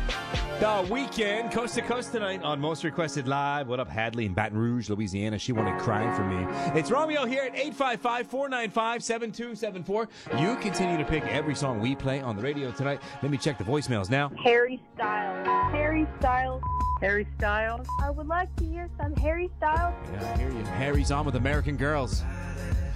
The Weekend, coast to coast tonight on Most Requested Live. What up, Hadley in Baton Rouge, Louisiana? She wanted Crying for Me. It's Romeo here at 855-495-7274. You continue to pick every song we play on the radio tonight. Let me check the voicemails now. Harry Styles. Harry Styles. Harry Styles. I would like to hear some Harry Styles. Yeah, I hear you. Harry's on with American Girls.